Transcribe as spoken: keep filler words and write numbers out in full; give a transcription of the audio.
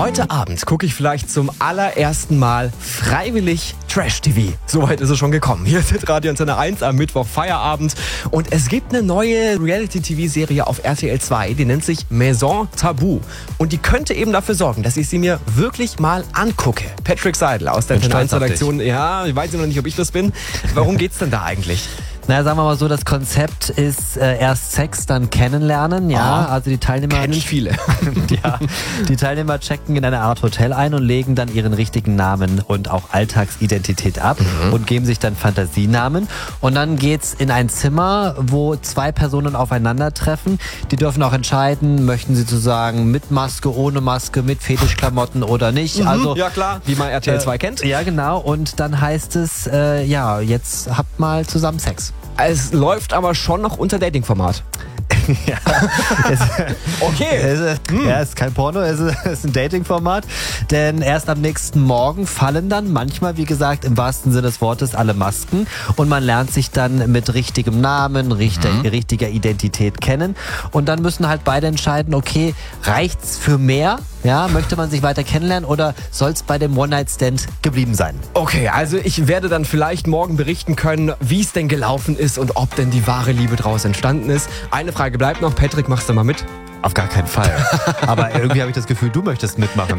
Heute Abend gucke ich vielleicht zum allerersten Mal freiwillig Trash-T V. Soweit ist es schon gekommen. Hier ist Radio Antenne eins am Mittwoch Feierabend. Und es gibt eine neue Reality-T V-Serie auf R T L zwei, die nennt sich Maison Tabou. Und die könnte eben dafür sorgen, dass ich sie mir wirklich mal angucke. Patrick Seidel aus der Antenne eins-Redaktion. Ja, ich weiß noch nicht, ob ich das bin. Warum geht's denn da eigentlich? Naja, sagen wir mal so, das Konzept ist äh, erst Sex, dann kennenlernen, ja, Oh, also die Teilnehmer... Kennen viele. ja, die Teilnehmer checken in eine Art Hotel ein und legen dann ihren richtigen Namen und auch Alltagsidentität ab mhm. und geben sich dann Fantasienamen. Und dann geht's in ein Zimmer, wo zwei Personen aufeinandertreffen. Die dürfen auch entscheiden, möchten sie sozusagen mit Maske, ohne Maske, mit Fetischklamotten oder nicht. Mhm, also ja klar, wie man R T L zwei äh, kennt. Ja, genau. Und dann heißt es, äh, ja, jetzt habt mal zusammen Sex. Es läuft aber schon noch unter Dating-Format. ja, es, okay. Es, hm. Ja, es ist kein Porno, es ist, es ist ein Dating-Format. Denn erst am nächsten Morgen fallen dann manchmal, wie gesagt, im wahrsten Sinne des Wortes alle Masken. Und man lernt sich dann mit richtigem Namen, richter, mhm. richtiger Identität kennen. Und dann müssen halt beide entscheiden, okay, reicht's für mehr? Ja, möchte man sich weiter kennenlernen oder soll es bei dem One-Night-Stand geblieben sein? Okay, also ich werde dann vielleicht morgen berichten können, wie es denn gelaufen ist und ob denn die wahre Liebe draus entstanden ist. Eine Frage bleibt noch. Patrick, machst du mal mit? Auf gar keinen Fall. Aber irgendwie habe ich das Gefühl, du möchtest mitmachen.